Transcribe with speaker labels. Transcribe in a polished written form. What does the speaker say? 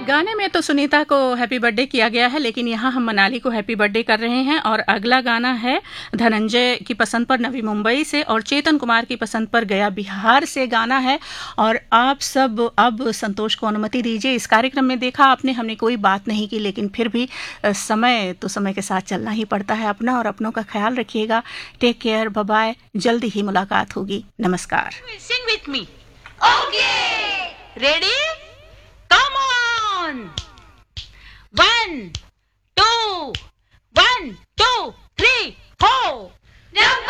Speaker 1: गाने में तो सुनीता को हैप्पी बर्थडे किया गया है, लेकिन यहाँ हम मनाली को हैप्पी बर्थडे कर रहे हैं। और अगला गाना है धनंजय की पसंद पर नवी मुंबई से और चेतन कुमार की पसंद पर गया बिहार से गाना है। और आप सब अब संतोष को अनुमति दीजिए। इस कार्यक्रम में देखा आपने, हमने कोई बात नहीं की, लेकिन फिर भी समय तो समय के साथ चलना ही पड़ता है। अपना और अपनों का ख्याल रखिएगा। Take care, bye bye. जल्दी ही मुलाकात होगी। नमस्कार।
Speaker 2: Sing with me. Okay. Ready? Come on. 1, 2, 1, 2, 3, 4.